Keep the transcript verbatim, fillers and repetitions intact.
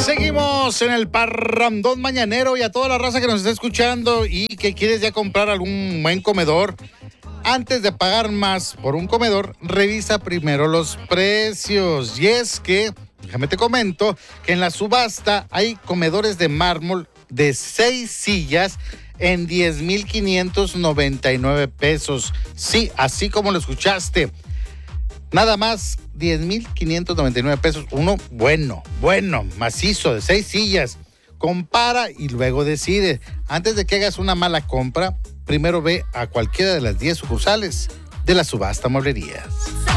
Seguimos en el parrandón mañanero y a toda la raza que nos está escuchando y que quieres ya comprar algún buen comedor. Antes de pagar más por un comedor, revisa primero los precios. Y es que, déjame te comento, que en la subasta hay comedores de mármol de seis sillas en diez mil quinientos noventa y nueve pesos. Sí, así como lo escuchaste. Nada más diez mil quinientos noventa y nueve pesos. Uno bueno, bueno, macizo, de seis sillas. Compara y luego decide. Antes de que hagas una mala compra, primero ve a cualquiera de las diez sucursales de la subasta Mueblerías.